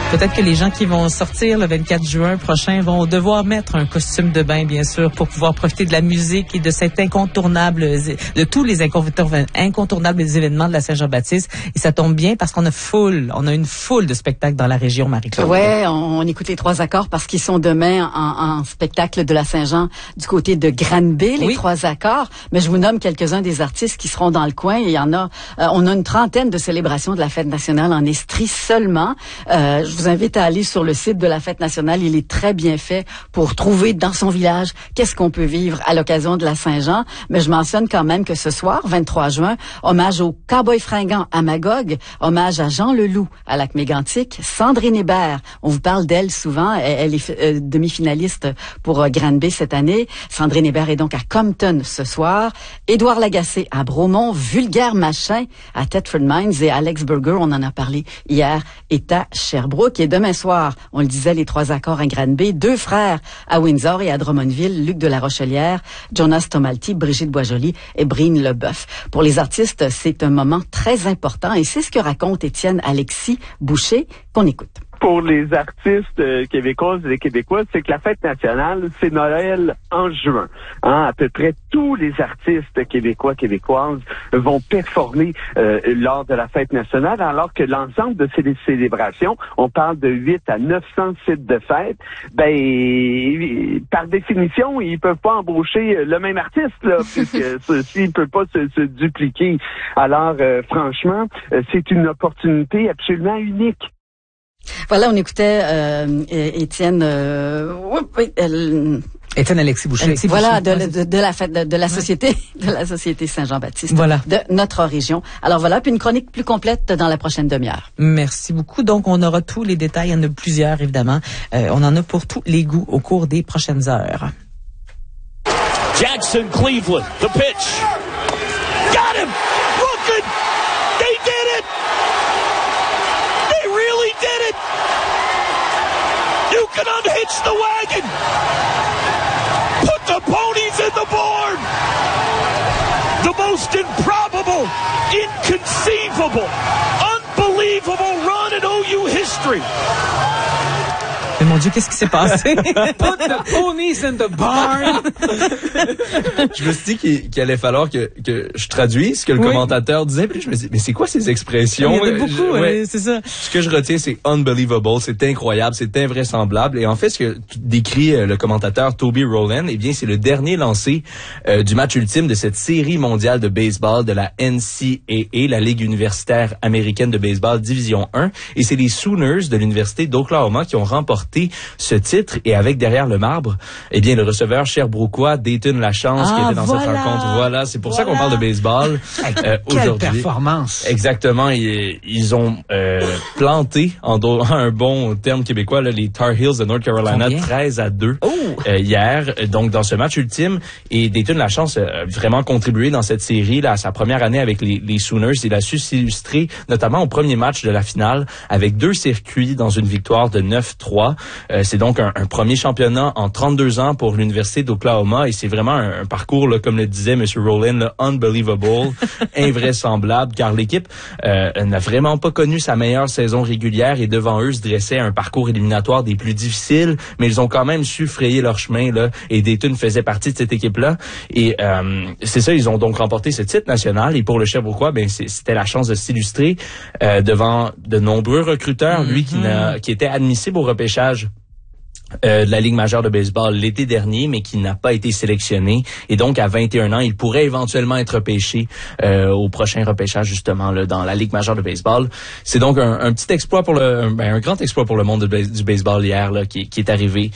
Peut-être que les gens qui vont sortir le 24 juin prochain vont devoir mettre un costume de bain, bien sûr, pour pouvoir profiter de la musique et de cet incontournable, de tous les incontournables événements de la Saint-Jean-Baptiste. Et ça tombe bien parce qu'on a une foule de spectacles dans la région, Marie-Claude. Ouais, on écoute les trois accords parce qu'ils sont demain en spectacle de la Saint-Jean du côté de Granby, les trois accords. Mais je vous nomme quelques-uns des artistes qui seront dans le coin. Il y en a, on a une trentaine de célébrations de la Fête nationale en Estrie seulement. Je vous invite à aller sur le site de la Fête nationale. Il est très bien fait pour trouver dans son village qu'est-ce qu'on peut vivre à l'occasion de la Saint-Jean. Mais je mentionne quand même que ce soir, 23 juin, hommage aux Cowboys fringants à Magog, hommage à Jean Leloup à Lac-Mégantic, Sandrine Hébert, on vous parle d'elle souvent, elle est demi-finaliste pour Granby cette année. Sandrine Hébert est donc à Compton ce soir. Édouard Lagacé à Bromont, Vulgaire Machin à Thetford Mines et Alex Burger, on en a parlé hier, est à Sherbrooke. Et demain soir, on le disait, les trois accords à Granby, deux frères à Windsor et à Drummondville, Luc de la Rochelière, Jonas Tomalty, Brigitte Boisjoli et Brine Leboeuf. Pour les artistes, c'est un moment très important et c'est ce que raconte Étienne Alexis Boucher qu'on écoute. Pour les artistes québécoises et québécois, c'est que la fête nationale, c'est Noël en juin. À peu près tous les artistes québécoises vont performer lors de la fête nationale, alors que l'ensemble de ces célébrations, on parle de 8 à 900 sites de fête, par définition, ils peuvent pas embaucher le même artiste, là, puisque ceci ne peut pas se dupliquer. Alors, franchement, c'est une opportunité absolument unique. Voilà, on écoutait Étienne Étienne Alexis Boucher. Voilà, de la fête de la société, de la société Saint-Jean-Baptiste. Voilà. De notre région. Alors voilà, puis une chronique plus complète dans la prochaine demi-heure. Merci beaucoup. Donc, on aura tous les détails. Il y en a plusieurs, évidemment. On en a pour tous les goûts au cours des prochaines heures. Jackson, Cleveland, the pitch. Got him! Look it! They did it! They really did it! You can unhitch the wagon! Put the ponies in the barn! The most improbable, inconceivable, unbelievable run in OU history! Mais mon Dieu, qu'est-ce qui s'est passé? Put the ponies in the barn! Je me suis dit qu'il allait falloir que je traduise ce que le commentateur disait. Puis je me dis, mais c'est quoi ces expressions? Il y en a beaucoup, c'est ça. Ce que je retiens, c'est unbelievable, c'est incroyable, c'est invraisemblable. Et en fait, ce que décrit le commentateur Toby Rowland, eh bien, c'est le dernier lancé du match ultime de cette série mondiale de baseball de la NCAA, la Ligue universitaire américaine de baseball Division 1. Et c'est les Sooners de l'Université d'Oklahoma qui ont remporté ce titre, et avec derrière le marbre, eh bien, le receveur sherbrookois Dayton Lachance qui était dans cette rencontre. Voilà, c'est pour ça qu'on parle de baseball aujourd'hui. Quelle performance! Exactement, ils ont planté, en un bon terme québécois, là, les Tar Heels de North Carolina 13-2 hier, donc dans ce match ultime. Et Dayton Lachance a vraiment contribué dans cette série, là, à sa première année avec les Sooners. Il a su s'illustrer, notamment au premier match de la finale, avec 2 circuits dans une victoire de 9-3. C'est donc un premier championnat en 32 ans pour l'Université d'Oklahoma, et c'est vraiment un parcours, là, comme le disait M. Rowland, là, unbelievable, invraisemblable, car l'équipe n'a vraiment pas connu sa meilleure saison régulière, et devant eux se dressait un parcours éliminatoire des plus difficiles, mais ils ont quand même su frayer leur chemin, là, et Dayton faisait partie de cette équipe-là. Et c'est ça, ils ont donc remporté ce titre national, et pour le Sherbrookeois, c'était la chance de s'illustrer devant de nombreux recruteurs, lui qui était admissible au repêchage de la Ligue majeure de baseball l'été dernier, mais qui n'a pas été sélectionné. Et donc, à 21 ans, il pourrait éventuellement être repêché au prochain repêchage, justement, là, dans la Ligue majeure de baseball. C'est donc un petit exploit pour un grand exploit pour le monde du baseball hier, là, qui est arrivé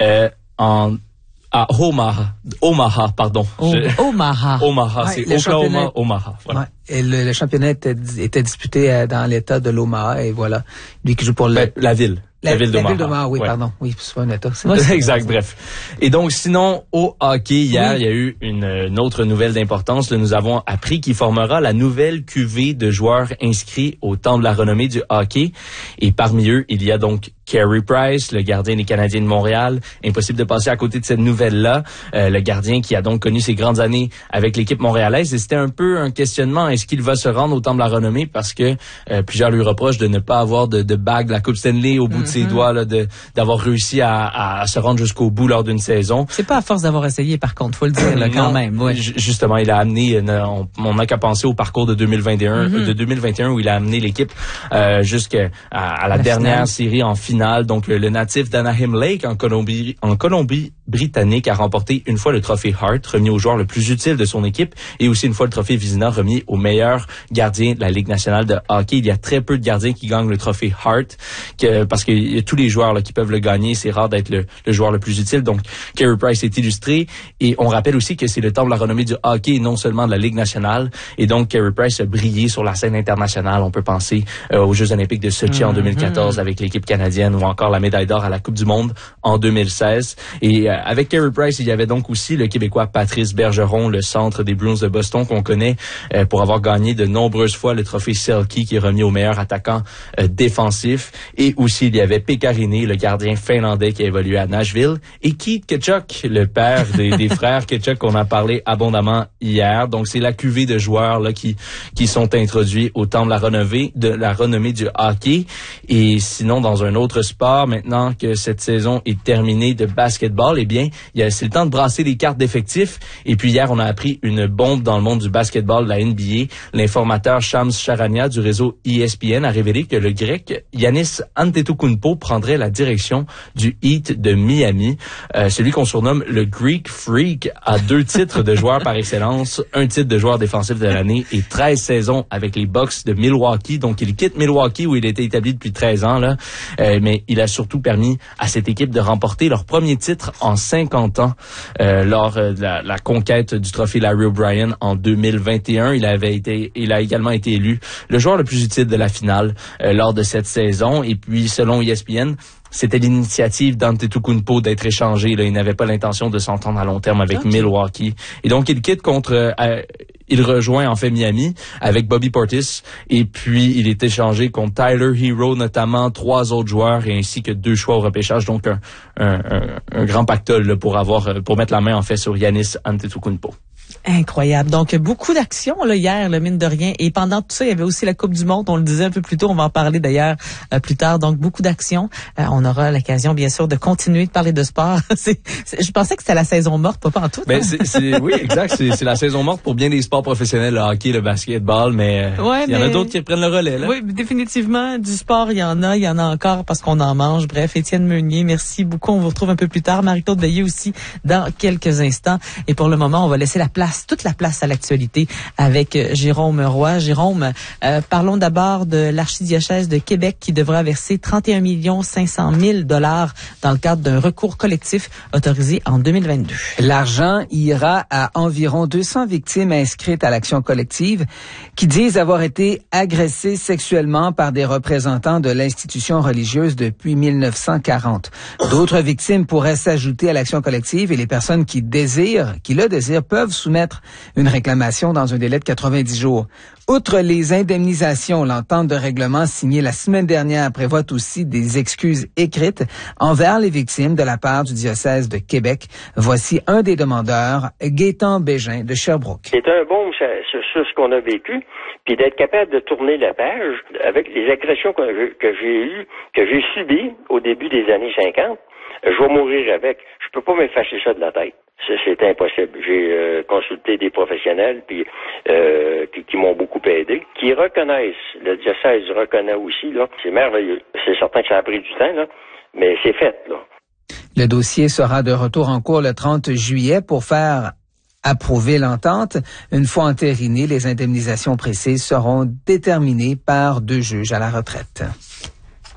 à Omaha, pardon. Omaha. Omaha, c'est Oklahoma, Omaha. Voilà. Ouais. Et le championnat était disputé dans l'État de l'Omaha, et voilà. Lui qui joue pour la ville. La ville d'Omaha, oui, pardon. Oui, c'est pas un État. Exact, bref. Et donc, sinon, au hockey, hier, il y a eu une autre nouvelle d'importance. Là, nous avons appris qu'il formera la nouvelle cuvée de joueurs inscrits au Temple de la renommée du hockey. Et parmi eux, il y a donc Carey Price, le gardien des Canadiens de Montréal. Impossible de passer à côté de cette nouvelle-là. Le gardien qui a donc connu ses grandes années avec l'équipe montréalaise. Et c'était un peu un questionnement. Est-ce qu'il va se rendre au Temple de la Renommée? Parce que plusieurs lui reprochent de ne pas avoir de bague de la Coupe Stanley au bout de ses doigts, là, d'avoir réussi à se rendre jusqu'au bout lors d'une saison. C'est pas à force d'avoir essayé, par contre, faut le dire, là, quand même. Ouais. Justement, il a amené, on n'a qu'à penser au parcours de 2021 où il a amené l'équipe jusqu'à la dernière série en finale. Donc, le natif d'Anaheim Lake en Colombie-Britannique a remporté une fois le trophée Hart, remis au joueur le plus utile de son équipe, et aussi une fois le trophée Vizina, remis au meilleur gardien de la Ligue nationale de hockey. Il y a très peu de gardiens qui gagnent le trophée Hart, parce que y a tous les joueurs là, qui peuvent le gagner. C'est rare d'être le joueur le plus utile. Donc, Carey Price est illustré. Et on rappelle aussi que c'est le Temple de la Renommée du hockey et non seulement de la Ligue nationale. Et donc, Carey Price a brillé sur la scène internationale. On peut penser aux Jeux olympiques de Sochi en 2014 avec l'équipe canadienne, ou encore la médaille d'or à la Coupe du monde en 2016. Et avec Carey Price, il y avait donc aussi le Québécois Patrice Bergeron, le centre des Bruins de Boston, qu'on connaît pour avoir gagné de nombreuses fois le trophée Selke, qui est remis au meilleur attaquant défensif. Et aussi, il y avait Pekka Rinne, le gardien finlandais qui a évolué à Nashville, et Keith Tkachuk, le père des frères Tkachuk qu'on a parlé abondamment hier. Donc, c'est la cuvée de joueurs là qui sont introduits au Temple de la renommée du hockey. Et sinon, dans un autre sport, maintenant que cette saison est terminée de basketball, eh bien, c'est le temps de brasser les cartes d'effectifs. Et puis hier, on a appris une bombe dans le monde du basketball de la NBA. L'informateur Shams Charania du réseau ESPN a révélé que le Grec Giannis Antetokounmpo prendrait la direction du Heat de Miami. Celui qu'on surnomme le Greek Freak a 2 titres de joueur par excellence, un titre de joueur défensif de l'année et 13 saisons avec les Bucks de Milwaukee. Donc, il quitte Milwaukee où il était établi depuis 13 ans, là. Mais il a surtout permis à cette équipe de remporter leur premier titre en 50 ans lors de la conquête du trophée Larry O'Brien en 2021. Il a également été élu le joueur le plus utile de la finale lors de cette saison. Et puis, selon ESPN, c'était l'initiative d'Antetokounmpo d'être échangé. Là, il n'avait pas l'intention de s'entendre à long terme avec Milwaukee. Et donc, il quitte il rejoint en fait Miami avec Bobby Portis. Et puis, il est échangé contre Tyler Hero, notamment 3 autres joueurs, et ainsi que 2 choix au repêchage. Donc, un grand pactole là, pour mettre la main en fait sur Giannis Antetokounmpo. Incroyable. Donc, beaucoup d'actions là hier, le mine de rien. Et pendant tout ça, il y avait aussi la Coupe du monde. On le disait un peu plus tôt. On va en parler d'ailleurs plus tard. Donc, beaucoup d'actions. On aura l'occasion, bien sûr, de continuer de parler de sport. Je pensais que c'était la saison morte, pas en tout. Ben, oui, exact. C'est la saison morte pour bien des sports professionnels, le hockey, le basketball, mais il y en a d'autres qui reprennent le relais, là. Oui, définitivement. Du sport, il y en a encore parce qu'on en mange. Bref, Étienne Meunier, merci beaucoup. On vous retrouve un peu plus tard. Marie-Claude Veilleux aussi dans quelques instants. Et pour le moment, on va laisser toute la place à l'actualité avec Jérôme Roy. Jérôme, parlons d'abord de l'archidiocèse de Québec qui devra verser 31 500 000 $ dans le cadre d'un recours collectif autorisé en 2022. L'argent ira à environ 200 victimes inscrites à l'action collective qui disent avoir été agressées sexuellement par des représentants de l'institution religieuse depuis 1940. D'autres victimes pourraient s'ajouter à l'action collective et les personnes qui le désirent peuvent soumettre une réclamation dans un délai de 90 jours. Outre les indemnisations, l'entente de règlement signée la semaine dernière prévoit aussi des excuses écrites envers les victimes de la part du diocèse de Québec. Voici un des demandeurs, Gaétan Bégin de Sherbrooke. C'est un baume sur ce qu'on a vécu, puis d'être capable de tourner la page avec les agressions que j'ai subies au début des années 50. Je vais mourir avec. Je peux pas m'effacer ça de la tête. C'est impossible. J'ai consulté des professionnels qui m'ont beaucoup aidé, qui reconnaissent, le diocèse reconnaît aussi, là. C'est merveilleux. C'est certain que ça a pris du temps, là, mais c'est fait, là. Le dossier sera de retour en cours le 30 juillet pour faire approuver l'entente. Une fois entérinées, les indemnisations précises seront déterminées par 2 juges à la retraite.